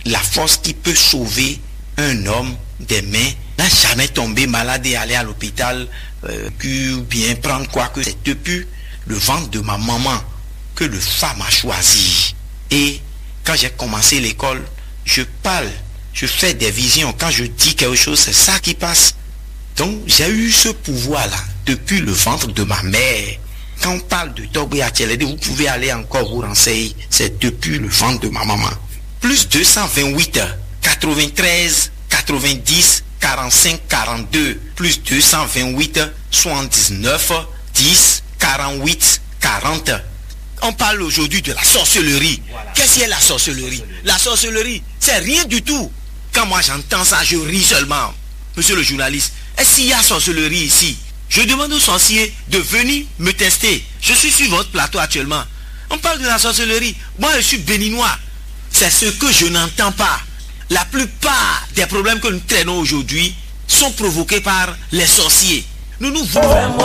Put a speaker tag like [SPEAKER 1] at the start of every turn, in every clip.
[SPEAKER 1] la force qui peut sauver un homme des mains n'a jamais tombé malade et aller à l'hôpital, ou bien prendre quoi que c'est depuis le ventre de ma maman que le femme a choisi. Et quand j'ai commencé l'école, je parle, je fais des visions. Quand je dis quelque chose, c'est ça qui passe. Donc j'ai eu ce pouvoir-là depuis le ventre de ma mère. Quand on parle de Togbe Atelede, vous pouvez aller encore vous renseigner. C'est depuis le ventre de ma maman. Plus 228, 93, 90, 45, 42. Plus 228, 79, 10, 48, 40. On parle aujourd'hui de la sorcellerie. Voilà. Qu'est-ce qu'est la sorcellerie? La sorcellerie, c'est rien du tout. Quand moi j'entends ça, je ris seulement. Monsieur le journaliste, est-ce qu'il y a sorcellerie ici? Je demande aux sorciers de venir me tester. Je suis sur votre plateau actuellement. On parle de la sorcellerie. Moi, je suis béninois. C'est ce que je n'entends pas. La plupart des problèmes que nous traînons aujourd'hui sont provoqués par les sorciers. Nous nous voulons.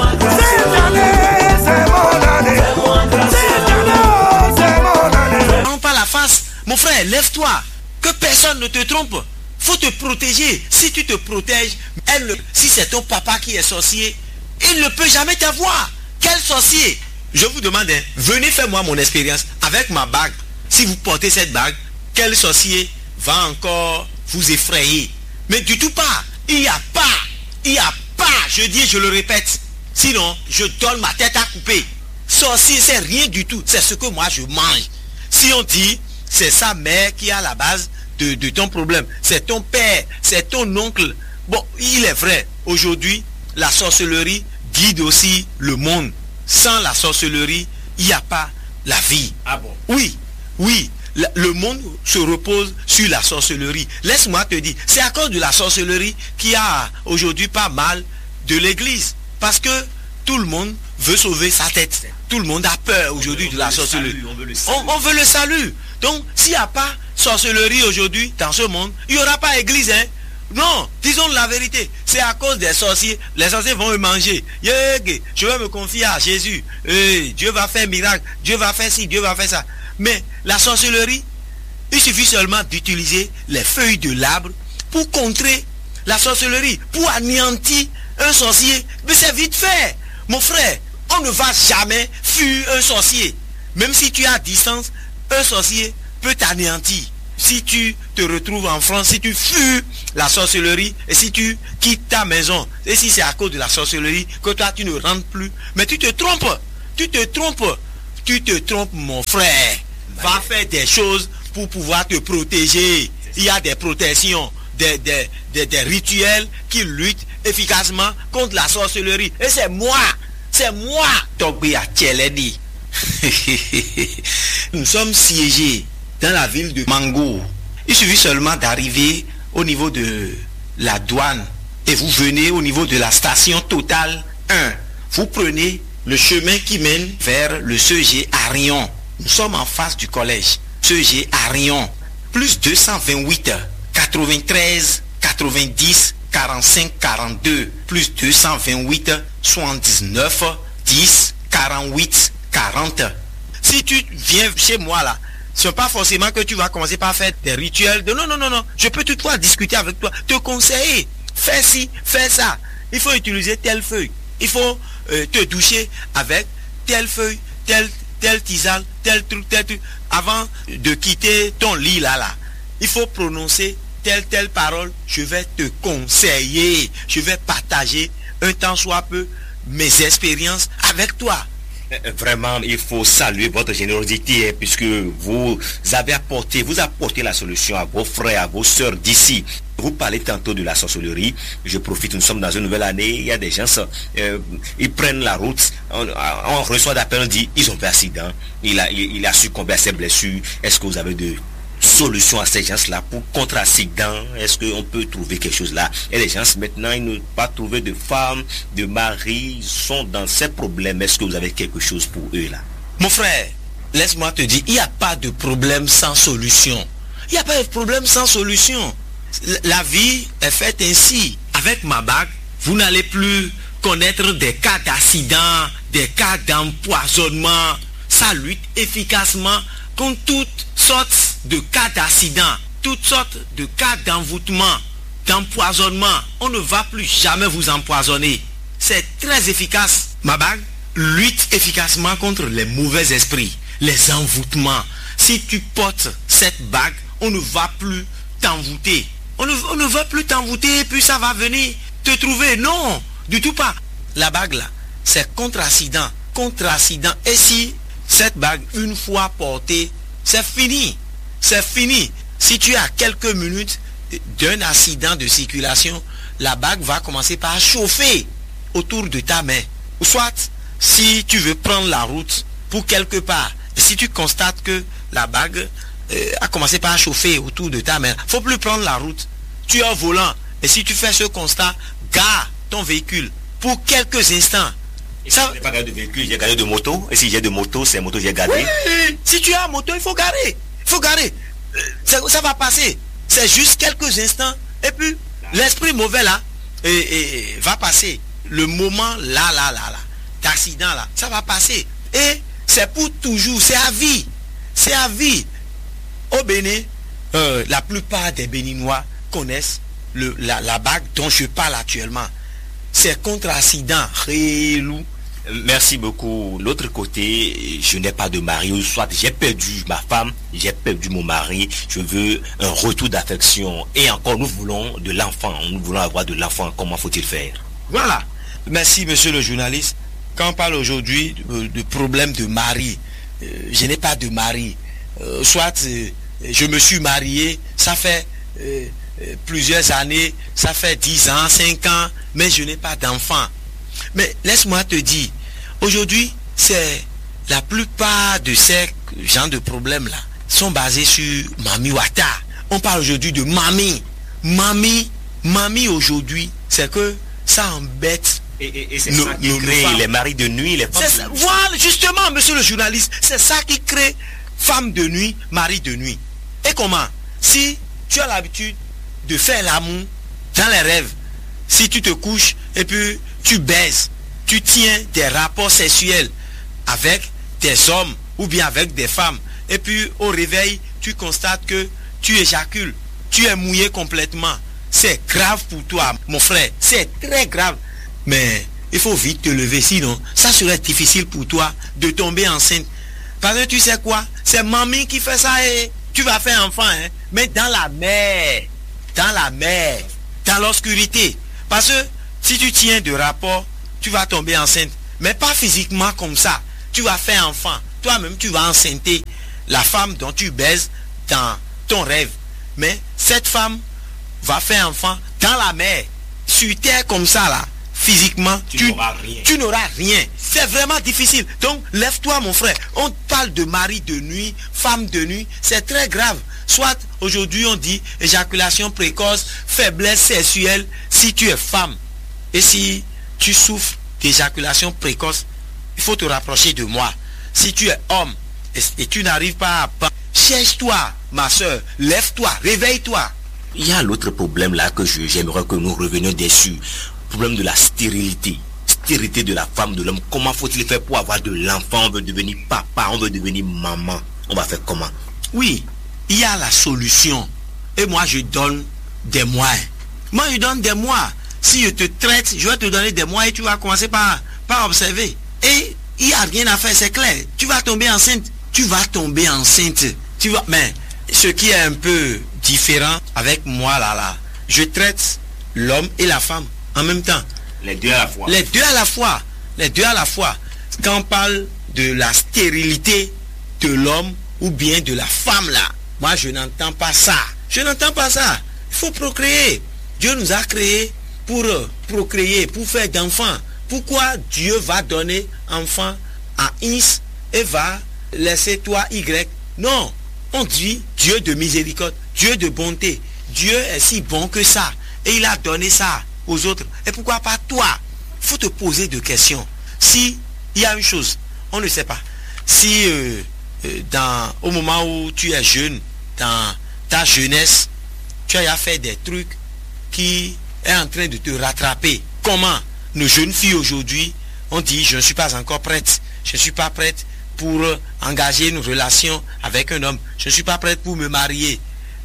[SPEAKER 1] On parle la face. Mon frère, lève-toi. Que personne ne te trompe. Faut te protéger. Si tu te protèges, si c'est ton papa qui est sorcier, il ne peut jamais t'avoir. Quel sorcier? Je vous demande, venez faire moi mon expérience avec ma bague. Si vous portez cette bague, quel sorcier va encore vous effrayer? Mais du tout pas. Il n'y a pas, je dis et je le répète. Sinon, je donne ma tête à couper. Sorcier, c'est rien du tout. C'est ce que moi je mange. Si on dit, c'est sa mère qui a la base de ton problème. C'est ton père, c'est ton oncle. Bon, il est vrai. Aujourd'hui, la sorcellerie guide aussi le monde. Sans la sorcellerie, il n'y a pas la vie.
[SPEAKER 2] Ah bon?
[SPEAKER 1] Oui. Le monde se repose sur la sorcellerie. Laisse-moi te dire, c'est à cause de la sorcellerie qu'il y a aujourd'hui pas mal de l'église. Parce que tout le monde veut sauver sa tête. Tout le monde a peur aujourd'hui de la sorcellerie. On veut le salut. Donc, s'il n'y a pas sorcellerie aujourd'hui dans ce monde, il n'y aura pas église, hein? Non, disons la vérité. C'est à cause des sorciers. Les sorciers vont me manger. Je vais me confier à Jésus. Dieu va faire miracle. Dieu va faire ci, Dieu va faire ça. Mais la sorcellerie, il suffit seulement d'utiliser les feuilles de l'arbre pour contrer la sorcellerie, pour anéantir un sorcier. Mais c'est vite fait. Mon frère, on ne va jamais fuir un sorcier. Même si tu es à distance, un sorcier peut t'anéantir. Si tu te retrouves en France, si tu fuis la sorcellerie, et si tu quittes ta maison, et si c'est à cause de la sorcellerie que toi tu ne rentres plus, mais tu te trompes, mon frère. Va faire des choses pour pouvoir te protéger. Il y a des protections, des rituels qui luttent efficacement contre la sorcellerie. Et c'est moi, Togbe Atelede. Nous sommes siégés dans la ville de Mango. Il suffit seulement d'arriver au niveau de la douane et vous venez au niveau de la station Total 1. Vous prenez le chemin qui mène vers le CG Arion. Nous sommes en face du collège CG Arion. Plus 228, 93, 90, 45, 42. Plus 228, 79, 10, 48, 40. Si tu viens chez moi là, ce n'est pas forcément que tu vas commencer par faire des rituels. Non. Je peux toutefois discuter avec toi, te conseiller. Fais ci, fais ça. Il faut utiliser telle feuille. Il faut te doucher avec telle feuille, telle tisane, tel truc. Avant de quitter ton lit là. Il faut prononcer telle parole. Je vais te conseiller. Je vais partager un temps soit peu mes expériences avec toi.
[SPEAKER 2] Vraiment, il faut saluer votre générosité puisque vous apportez la solution à vos frères, à vos sœurs d'ici. Vous parlez tantôt de la sorcellerie. Je profite, nous sommes dans une nouvelle année. Il y a des gens, ils prennent la route. On reçoit d'appels, on dit ils ont fait accident. Il a succombé à ses blessures. Est-ce que vous avez de solutions à ces gens-là pour contre-accident? Est-ce qu'on peut trouver quelque chose là? Et les gens maintenant, ils n'ont pas trouvé de femmes, de maris, ils sont dans ces problèmes. Est-ce que vous avez quelque chose pour eux là?
[SPEAKER 1] Mon frère, laisse-moi te dire, il n'y a pas de problème sans solution. Il n'y a pas de problème sans solution. La vie est faite ainsi. Avec ma bague, vous n'allez plus connaître des cas d'accident, des cas d'empoisonnement. Ça lutte efficacement contre toutes sortes de cas d'accident. toutes sortes de cas d'envoûtement, d'empoisonnement. On ne va plus jamais vous empoisonner. C'est très efficace. Ma bague lutte efficacement contre les mauvais esprits, les envoûtements. Si tu portes cette bague, on ne va plus t'envoûter. On ne va plus t'envoûter et puis ça va venir te trouver. Non, du tout pas. La bague là, c'est contre-accident. Contre-accident. Et si cette bague, une fois portée, c'est fini. C'est fini. Si tu as quelques minutes d'un accident de circulation, la bague va commencer par chauffer autour de ta main. Ou soit, si tu veux prendre la route pour quelque part, si tu constates que la bague a commencé par chauffer autour de ta main, il ne faut plus prendre la route. Tu es au volant. Et si tu fais ce constat, gare ton véhicule pour quelques instants.
[SPEAKER 2] Et ça... si je n'ai pas gardé de véhicule, j'ai gardé de moto. Et si j'ai de moto, c'est moto que j'ai gardé.
[SPEAKER 1] Oui, si tu as moto, il faut garer. Il faut garer. Ça va passer. C'est juste quelques instants. Et puis, l'esprit mauvais là va passer. Le moment là, d'accident là, ça va passer. Et c'est pour toujours. C'est à vie. C'est à vie. Au Bénin, la plupart des Béninois connaissent la bague dont je parle actuellement. C'est contre-accident.
[SPEAKER 2] Merci beaucoup. L'autre côté, je n'ai pas de mari, ou soit j'ai perdu ma femme, j'ai perdu mon mari, je veux un retour d'affection. Et encore, nous voulons de l'enfant, nous voulons avoir de l'enfant. Comment faut-il faire?
[SPEAKER 1] Voilà. Merci, monsieur le journaliste. Quand on parle aujourd'hui de problème de mari, je n'ai pas de mari. Soit je me suis marié, ça fait plusieurs années, ça fait 10 ans, 5 ans, mais je n'ai pas d'enfant. Mais laisse-moi te dire, aujourd'hui, c'est la plupart de ces genres de problèmes-là sont basés sur Mami Wata. On parle aujourd'hui de Mami. Mami aujourd'hui, c'est que ça embête.
[SPEAKER 2] Et c'est ça qui crée les maris de nuit, les femmes de nuit.
[SPEAKER 1] Voilà, justement, monsieur le journaliste, c'est ça qui crée femme de nuit, mari de nuit. Et comment? Si tu as l'habitude de faire l'amour dans les rêves, si tu te couches et puis tu baises, tu tiens des rapports sexuels avec des hommes ou bien avec des femmes, et puis au réveil, tu constates que tu éjacules, tu es mouillé complètement. C'est grave pour toi, mon frère, c'est très grave. Mais il faut vite te lever, sinon ça serait difficile pour toi de tomber enceinte. Parce que tu sais quoi, c'est mamie qui fait ça et tu vas faire enfant, hein, mais dans la mer, dans l'obscurité. Parce que si tu tiens de rapport, tu vas tomber enceinte. Mais pas physiquement comme ça. Tu vas faire enfant. Toi-même, tu vas enceinter la femme dont tu baises dans ton rêve. Mais cette femme va faire enfant dans la mer. Sur terre comme ça, là, physiquement, tu n'auras rien. C'est vraiment difficile. Donc, lève-toi, mon frère. On parle de mari de nuit, femme de nuit. C'est très grave. Soit, aujourd'hui, on dit éjaculation précoce, faiblesse sexuelle, si tu es femme. Et si tu souffres d'éjaculation précoce, il faut te rapprocher de moi. Si tu es homme et tu n'arrives pas à... Cherche-toi, ma soeur. Lève-toi, réveille-toi.
[SPEAKER 2] Il y a l'autre problème là que j'aimerais que nous revenions dessus. Problème de la stérilité. Stérilité de la femme, de l'homme. Comment faut-il faire pour avoir de l'enfant? On veut devenir papa, on veut devenir maman. On va faire comment?
[SPEAKER 1] Oui, il y a la solution. Et moi, je donne des moyens. Moi, je donne des moyens. Si je te traite, je vais te donner des moyens et tu vas commencer par observer. Et il n'y a rien à faire, c'est clair. Tu vas tomber enceinte. Mais ce qui est un peu différent avec moi, là, je traite l'homme et la femme en même temps.
[SPEAKER 2] Les deux à
[SPEAKER 1] la fois. Quand on parle de la stérilité de l'homme ou bien de la femme, là, moi, je n'entends pas ça. Il faut procréer. Dieu nous a créés pour procréer, pour faire d'enfants. Pourquoi Dieu va donner enfant à X et va laisser toi Y? Non, on dit Dieu de miséricorde, Dieu de bonté. Dieu est si bon que ça. Et il a donné ça aux autres. Et pourquoi pas toi? Il faut te poser des questions. Si il y a une chose, on ne sait pas. Si au moment où tu es jeune, dans ta jeunesse, tu as fait des trucs qui est en train de te rattraper. Comment? Nos jeunes filles aujourd'hui, on dit je ne suis pas encore prête. Je ne suis pas prête pour engager une relation avec un homme. Je ne suis pas prête pour me marier.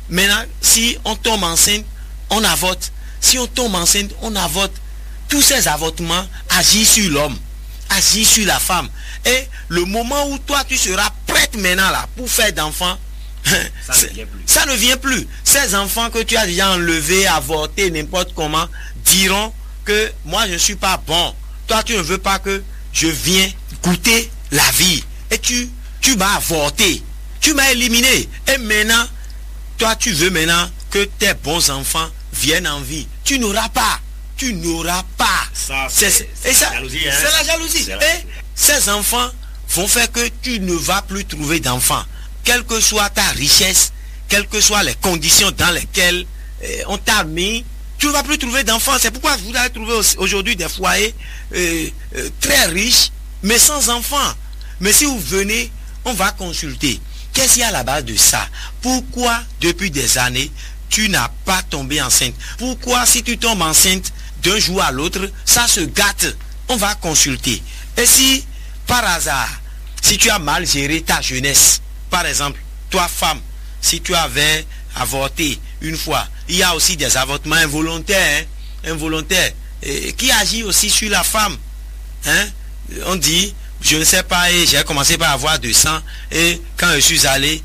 [SPEAKER 1] Maintenant, si on tombe enceinte, on avorte. Si on tombe enceinte, on avorte. Tous ces avortements agissent sur l'homme, agissent sur la femme. Et le moment où toi, tu seras prête maintenant là pour faire d'enfants, ça ne vient plus. Ces enfants que tu as déjà enlevés, avortés, n'importe comment, diront que moi, je ne suis pas bon. Toi, tu ne veux pas que je vienne goûter la vie. Et tu m'as avorté. Tu m'as éliminé. Et maintenant, toi, tu veux maintenant que tes bons enfants viennent en vie. Tu n'auras pas. Tu n'auras pas. C'est la jalousie. Hein? C'est la jalousie. Et ces enfants vont faire que tu ne vas plus trouver d'enfants. Quelle que soit ta richesse, quelles que soient les conditions dans lesquelles on t'a mis, tu ne vas plus trouver d'enfants. C'est pourquoi vous allez trouver aujourd'hui des foyers très riches, mais sans enfants. Mais si vous venez, on va consulter. Qu'est-ce qu'il y a à la base de ça? Pourquoi, depuis des années, tu n'as pas tombé enceinte? Pourquoi, si tu tombes enceinte d'un jour à l'autre, ça se gâte? On va consulter. Et si, par hasard, si tu as mal géré ta jeunesse, par exemple, toi, femme, si tu avais avorté une fois, il y a aussi des avortements involontaires, qui agissent aussi sur la femme. Hein? On dit, je ne sais pas, et j'ai commencé par avoir du sang, et quand je suis allé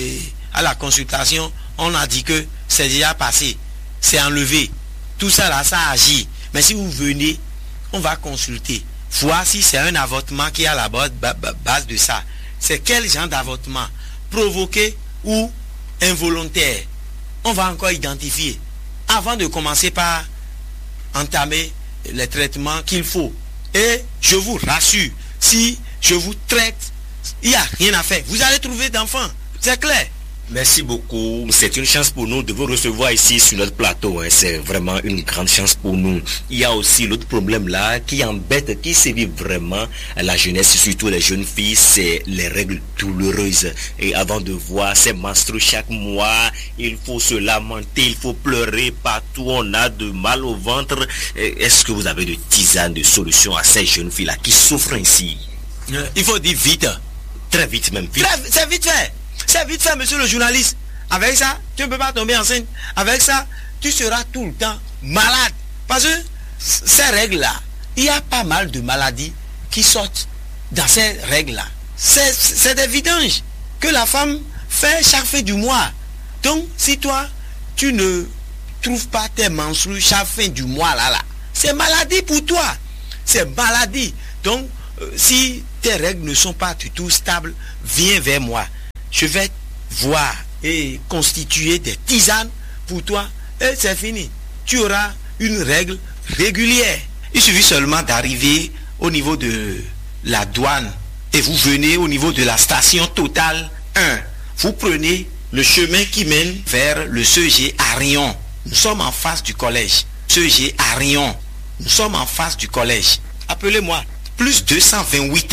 [SPEAKER 1] à la consultation, on a dit que c'est déjà passé, c'est enlevé. Tout ça là, ça agit. Mais si vous venez, on va consulter. Voir si c'est un avortement qui est à la base de ça. C'est quel genre d'avortement? Provoqué ou involontaire? On va encore identifier. Avant de commencer par entamer les traitements qu'il faut. Et je vous rassure, si je vous traite, il n'y a rien à faire. Vous allez trouver d'enfants. C'est clair.
[SPEAKER 2] Merci beaucoup. C'est une chance pour nous de vous recevoir ici sur notre plateau. Hein. C'est vraiment une grande chance pour nous. Il y a aussi l'autre problème là qui embête, qui sévit vraiment la jeunesse, surtout les jeunes filles, c'est les règles douloureuses. Et avant de voir ces menstrues chaque mois, il faut se lamenter, il faut pleurer partout, on a de mal au ventre. Est-ce que vous avez de tisanes, de solutions à ces jeunes filles là qui souffrent ainsi?
[SPEAKER 1] Il faut dire vite.
[SPEAKER 2] Très vite même.
[SPEAKER 1] C'est vite fait. C'est vite fait, monsieur le journaliste. Avec ça, tu ne peux pas tomber enceinte. Avec ça, tu seras tout le temps malade. Parce que ces règles-là, il y a pas mal de maladies qui sortent dans ces règles-là. C'est des vidanges que la femme fait chaque fin du mois. Donc, si toi, tu ne trouves pas tes menstrues chaque fin du mois, là, c'est maladie pour toi. C'est maladie. Donc, si tes règles ne sont pas du tout stables, viens vers moi. Je vais voir et constituer des tisanes pour toi et c'est fini. Tu auras une règle régulière. Il suffit seulement d'arriver au niveau de la douane et vous venez au niveau de la station Total 1. Vous prenez le chemin qui mène vers le CEG Arion. Nous sommes en face du collège. CEG Arion. Nous sommes en face du collège. Appelez-moi. Plus 228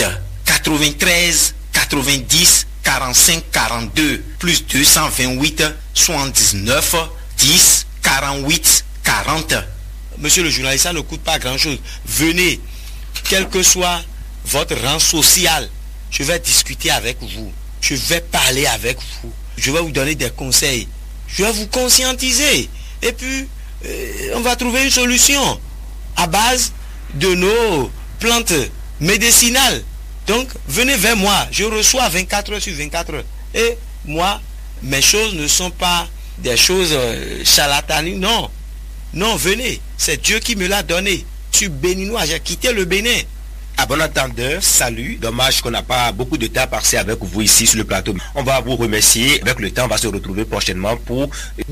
[SPEAKER 1] 93 90 45 42 plus 228 79 10 48 40. Monsieur le journaliste, ça ne coûte pas grand-chose. Venez, quel que soit votre rang social, je vais discuter avec vous. Je vais parler avec vous. Je vais vous donner des conseils. Je vais vous conscientiser. Et puis, on va trouver une solution à base de nos plantes médicinales. Donc, venez vers moi. Je reçois 24 heures sur 24 heures. Et moi, mes choses ne sont pas des choses charlatanes. Non. Non, venez. C'est Dieu qui me l'a donné. Je suis béninois. J'ai quitté le Bénin.
[SPEAKER 2] À bon entendeur, salut. Dommage qu'on n'a pas beaucoup de temps à passer avec vous ici sur le plateau. On va vous remercier. Avec le temps, on va se retrouver prochainement pour...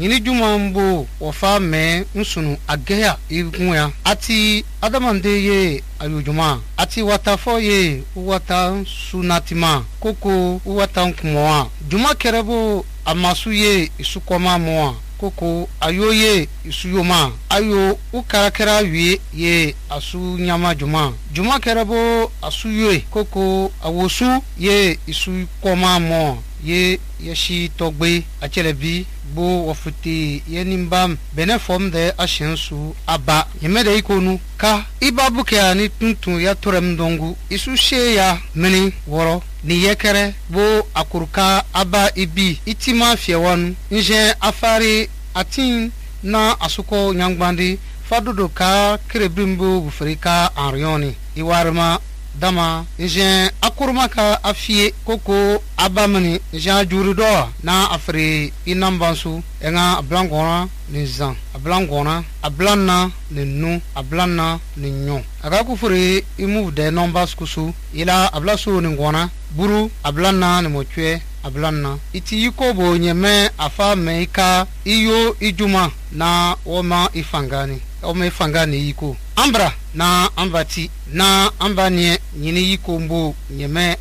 [SPEAKER 3] Ati adamande ye ayujuma ati watafo ye wata sunatima koko wata nkumoa juma kerebo amasu ye isukoma moa koko ayoye isuyoma ayo ukarakera wi ye asu nyama juma kerebo asuye koko awosu ye isukoma moa ye yeshi togbe achelebi bo wafuti yenimbam bene form de ashensu aba yemede ikonu ka ibabuke ani tuntun ya torem dongu isu she ya meni woro ni yekere bo akuruka aba ibi itima fiewan nje afari atin na asuko nyangbandi fadudo ka kerebrimbo bufrika anrioni iwarma dama nje akurma ka afie koko abamani nje jurido na afri inambansu enga ablangona ni zan ablangona ablanna ni nu ablanna ni nyo aga kufuri imu de numbers kusu ila ablasu ni ngona buru ablanna ni mochwe ablanna iti yikobo nyeme afa meika iyo ijuma na woma ifangani ome fangani yiko ambra na ambati na ambanie nyini yiko mbo nyeme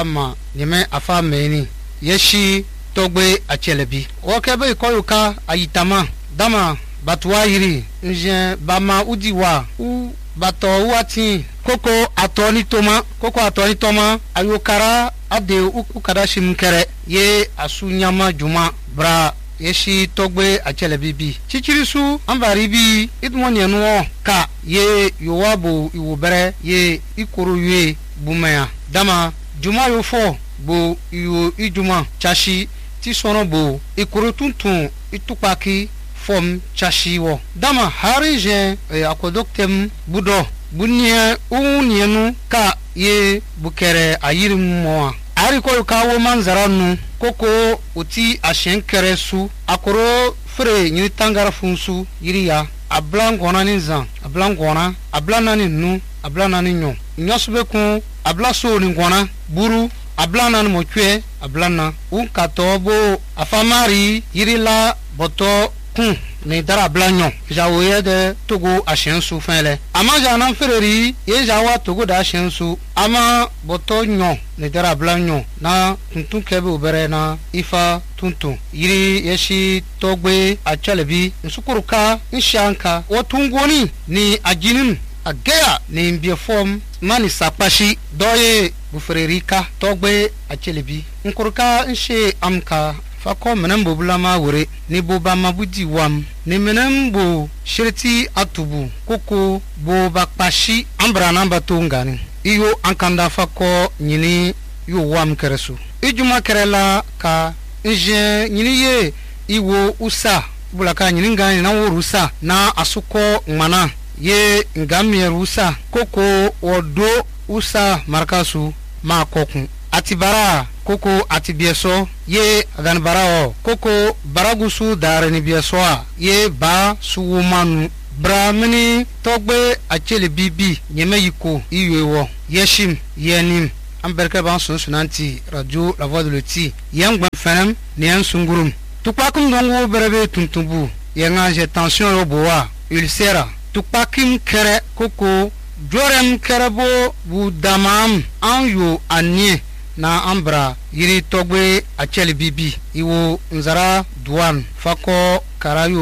[SPEAKER 3] afa meni yeshi togbe achelebi okebe koyuka ayitama dama batwahiri nje bama udiwa u bato wati koko atoni toma ayokara ade ukada shimkere ye asunyama juma bra yeshi togbe achelebi bi chichirisu ambaribi idmonienu ka ye yowabo iwobere ye ikuru ye bumaya dama juma yo fo bo iyo ijuma chashi ti sono bo ikuru tuntun itukpaki fom chashi wo dama harije akodoktem budo bunye unienu ka ye bukere ayiri mo ari ko ka wo manzaranu koko uti ashenkere su akoro fre nyi tangara funsu yiriya ablangona ninzan ablana ni nu ablana ni nyo nyosbe kun ablaso ni ngona buru ablana ni mochwe ablana un katobo afamari yirila boto kun ni dara blanyo jawoye de togo ashensu fele ama jana fereri ye jawa togo da ashensu ama boto nyo ni dara blanyo na tuntun kebe ubere na ifa tuntun yiri yeshi togbe achalebi nsukuruka nshanka wotungoni ni ajinin ageya ni mbie form mani sapashi doye bufererika togbe achelebi nkuruka nshe amka fako menembo bulama wure ni boba mabudi wam ni menembo shirti atubu koko boba pashi ambra namba tungani iyo ankanda fako nyini yo wam keresu ijuma kerela ka nje nyini ye iwo usa bulaka nyini ngani na worusa na asuko ngmana ye ngamye rusa koko odo usa markasu ma kokun atibara koko atibieso ye aganbarao koko baragusu darani biesoa ye ba suwumanu bramini togbe achele bibi nyeme yiko iwewo yeshim yenim amberke ban sunsunanti radio la voix de l'oti yangba fenem ne sungurum tukpakum dongo berebe tuntumbu yenga tension roboa ulcera tukpakim kere koko jorem kerebo budamam anyo anie na ambra yiri togbe achele bibi iwo nzara duan fako karayo